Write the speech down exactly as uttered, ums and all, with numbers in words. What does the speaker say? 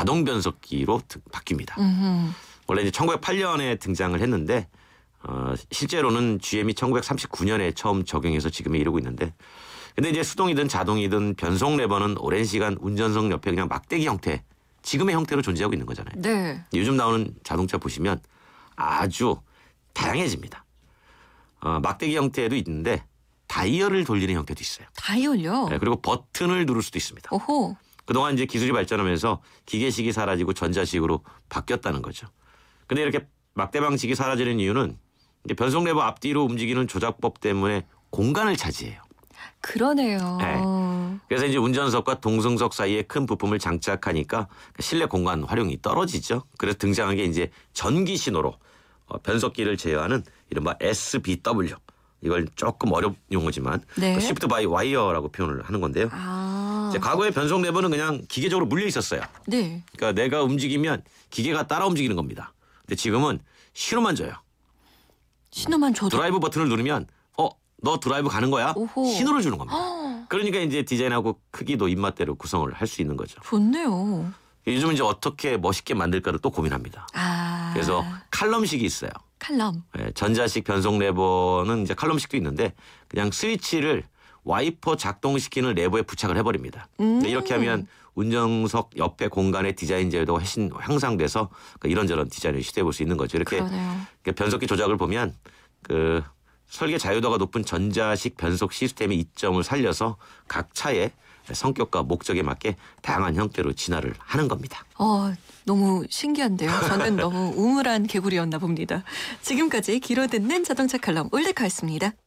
자동 변속기로 드- 바뀝니다. 음흠. 원래 이제 천구백팔 년에 등장을 했는데 어, 실제로는 지엠이 천구백삼십구 년에 처음 적용해서 지금에 이르고 있는데 근데 이제 수동이든 자동이든 변속 레버는 오랜 시간 운전석 옆에 그냥 막대기 형태 지금의 형태로 존재하고 있는 거잖아요. 네. 요즘 나오는 자동차 보시면 아주 다양해집니다. 어, 막대기 형태도 있는데 다이얼을 돌리는 형태도 있어요. 다이얼요? 네, 그리고 버튼을 누를 수도 있습니다. 오호. 그동안 이제 기술이 발전하면서 기계식이 사라지고 전자식으로 바뀌었다는 거죠. 근데 이렇게 막대 방식이 사라지는 이유는 이제 변속 레버 앞뒤로 움직이는 조작법 때문에 공간을 차지해요. 그러네요. 네. 그래서 이제 운전석과 동승석 사이에 큰 부품을 장착하니까 실내 공간 활용이 떨어지죠. 그래서 등장한 게 이제 전기 신호로 어, 변속기를 제어하는 이른바 에스비더블유. 이걸 조금 어려운 용어지만 네. 시프트 바이 와이어라고 표현을 하는 건데요. 아. 이제 과거에 변속 레버는 그냥 기계적으로 물려 있었어요. 네. 그러니까 내가 움직이면 기계가 따라 움직이는 겁니다. 근데 지금은 신호만 줘요. 신호만 줘도. 드라이브 버튼을 누르면 어, 너 드라이브 가는 거야? 오호. 신호를 주는 겁니다. 허, 그러니까 이제 디자인하고 크기도 입맛대로 구성을 할 수 있는 거죠. 좋네요. 요즘은 이제 어떻게 멋있게 만들까를 또 고민합니다. 아. 그래서 칼럼식이 있어요. 칼럼. 예, 전자식 변속 레버는 이제 칼럼식도 있는데 그냥 스위치를 와이퍼 작동시키는 레버에 부착을 해버립니다. 음. 근데 이렇게 하면 운전석 옆에 공간의 디자인 제도가 훨씬 향상돼서 그 이런저런 디자인을 시도해 볼 수 있는 거죠. 이렇게 그러네요. 변속기 조작을 보면 그 설계 자유도가 높은 전자식 변속 시스템의 이점을 살려서 각 차의 성격과 목적에 맞게 다양한 형태로 진화를 하는 겁니다. 어, 너무 신기한데요. 저는 너무 우물한 개구리였나 봅니다. 지금까지 길어 듣는 자동차 칼럼 올데카였습니다.